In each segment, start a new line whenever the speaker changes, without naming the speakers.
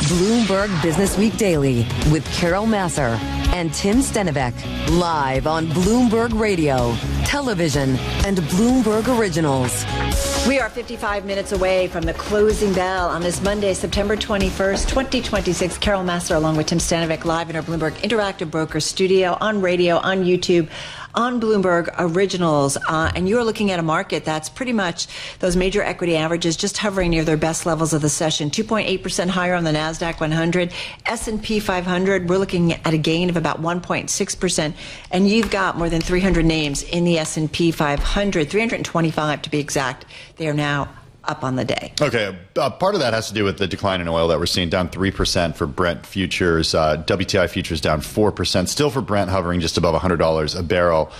Bloomberg Business Week Daily with Carol Massar and Tim Stenivek, live on Bloomberg Radio, television, and Bloomberg Originals.
We are 55 minutes away from the closing bell on this Monday, September 21st, 2026. Carol Massar along with Tim Stenivek live in our Bloomberg Interactive Broker studio, on radio, on YouTube, on Bloomberg Originals. And you're looking at a market that's pretty much those major equity averages just hovering near their best levels of the session. 2.8% higher on the NASDAQ 100. S&P 500, we're looking at a gain of about 1.6%. And you've got more than 300 names in the S&P 500, 325 to be exact. They are now up on the day.
Okay, part of that has to do with the decline in oil that we're seeing, down 3% for Brent futures. WTI futures down 4%, still for Brent hovering just above $100 a barrel.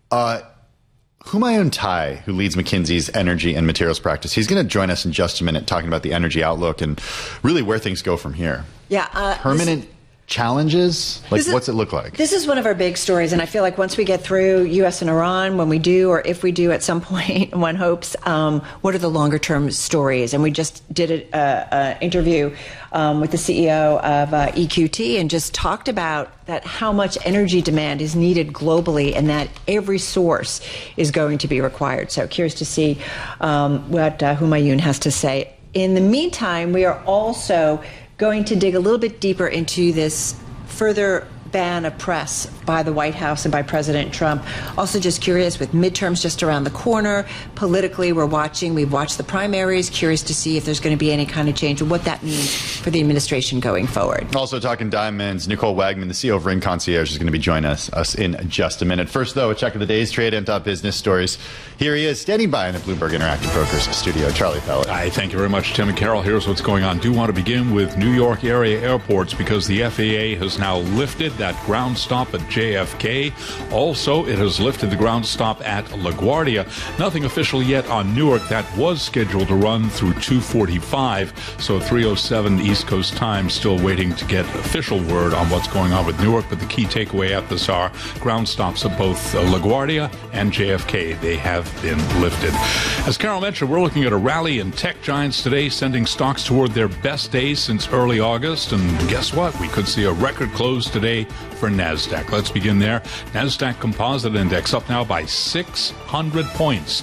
Humayun Tai, who leads McKinsey's energy and materials practice, he's going to join us in just a minute talking about the energy outlook and really where things go from here.
Yeah,
permanent challenges? Like, what's it look like?
This is one of our big stories, and I feel like once we get through U.S. and Iran, when we do, or if we do at some point, one hopes, what are the longer-term stories? And we just did an interview with the CEO of EQT and just talked about that how much energy demand is needed globally and that every source is going to be required. So curious to see what Humayun has to say. In the meantime, we are also going to dig a little bit deeper into this further ban of press by the White House and by President Trump. Also just curious, with midterms just around the corner, politically we've watched the primaries, curious to see if there's going to be any kind of change and what that means for the administration going forward.
Also talking diamonds, Nicole Wagman, the CEO of Ring Concierge, is going to be joining us in just a minute. First, though, a check of the day's trade and top business stories. Here he is, standing by in the Bloomberg Interactive Brokers studio, Charlie Pellet.
Hi, thank you very much, Tim and Carol. Here's what's going on. Do want to begin with New York area airports because the FAA has now lifted that ground stop at JFK. Also, it has lifted the ground stop at LaGuardia. Nothing official yet on Newark. That was scheduled to run through 2:45, so 3:07 East Coast time. Still waiting to get official word on what's going on with Newark, but the key takeaway at this are ground stops at both LaGuardia and JFK. They have been lifted. As Carol mentioned, we're looking at a rally in tech giants today, sending stocks toward their best days since early August. And guess what? We could see a record close today for NASDAQ. Let's begin there. NASDAQ Composite Index up now by 600 points.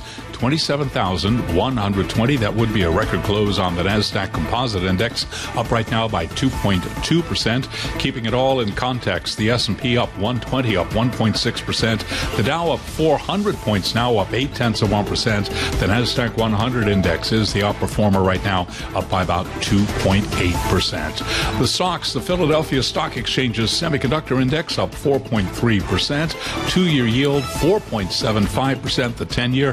27,120. That would be a record close on the NASDAQ Composite Index, up right now by 2.2%. Keeping it all in context, the S&P up 120, up 1.6%. The Dow up 400 points, now up 0.8%. The NASDAQ 100 Index is the outperformer right now, up by about 2.8%. The stocks, the Philadelphia Stock Exchange's Semiconductor Index up 4.3%. Two-year yield 4.75%. The 10-year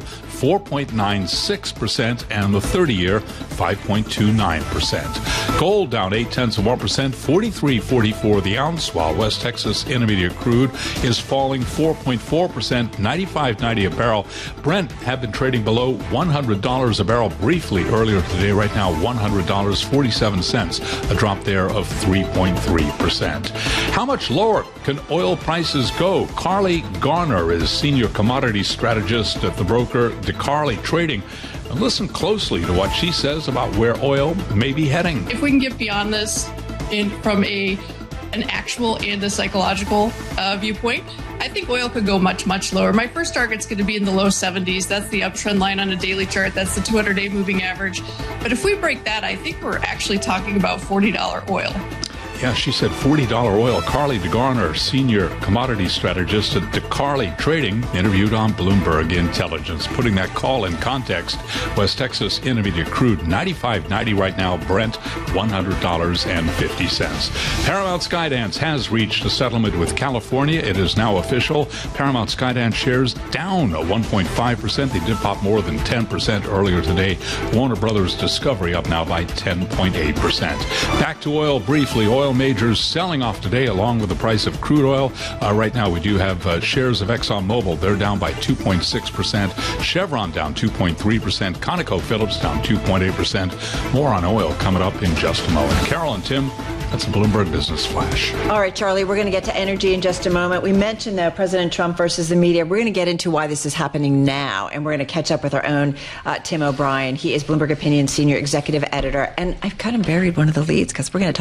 4.96%, and the 30-year 5.29%. Gold down 0.8%, 43.44 the ounce, while West Texas Intermediate crude is falling 4.4%, 95.90 a barrel. Brent have been trading below $100 a barrel briefly earlier today. Right now, $100.47, a drop there of 3.3%. How much lower can oil prices go? Carly Garner is senior commodity strategist at the broker DeCarly Trading. And listen closely to what she says about where oil may be heading.
If we can get beyond this from an actual and a psychological viewpoint, I think oil could go much, much lower. My first target's going to be in the low 70s. That's the uptrend line on a daily chart. That's the 200-day moving average. But if we break that, I think we're actually talking about $40 oil.
Yeah, she said $40 oil. Carly DeGarner, senior commodity strategist at DeCarly Trading, interviewed on Bloomberg Intelligence. Putting that call in context, West Texas Intermediate crude, $95.90 right now. Brent, $100.50. Paramount Skydance has reached a settlement with California. It is now official. Paramount Skydance shares down 1.5%. They did pop more than 10% earlier today. Warner Brothers Discovery up now by 10.8%. Back to oil briefly. Oil majors selling off today along with the price of crude oil. Right now we do have shares of ExxonMobil. They're down by 2.6%. Chevron down 2.3%. ConocoPhillips down 2.8%. More on oil coming up in just a moment. Carol and Tim, that's a Bloomberg Business Flash.
All right, Charlie, we're going to get to energy in just a moment. We mentioned, though, President Trump versus the media. We're going to get into why this is happening now, and we're going to catch up with our own Tim O'Brien. He is Bloomberg Opinion Senior Executive Editor, and I've kind of buried one of the leads because we're going to talk